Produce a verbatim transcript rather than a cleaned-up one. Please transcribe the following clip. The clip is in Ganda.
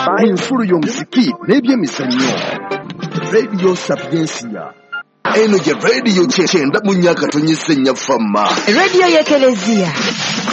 enfulu y'omuziki n'ebyemizannyo. Radio Sapiensia. Eno gye radio kyenda mu nnyaka tonyise nnya famma. Radio y'Ekelezia.